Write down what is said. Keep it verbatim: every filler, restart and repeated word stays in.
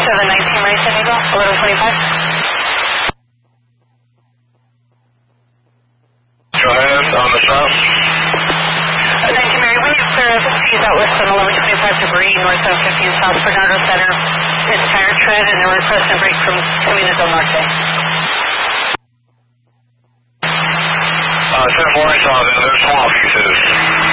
seven nineteen Mary San Diego, eleven twenty-five. Go ahead, on the south. nineteen Mary, when you clear up Cs out west on eleven twenty-five debris, north of fifteen South Bernardo Center, it's tire tread and we're requesting a break from Camino del Norte. Uh, ten four, I saw that. There's small pieces.